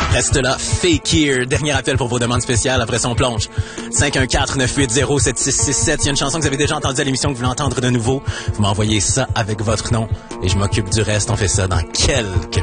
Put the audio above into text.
Reste là, Fake Here. Dernier appel pour vos demandes spéciales. Après ça, on plonge. 514-980-7667. Il y a une chanson que vous avez déjà entendue à l'émission que vous voulez entendre de nouveau. Vous m'envoyez ça avec votre nom et je m'occupe du reste. On fait ça dans quelques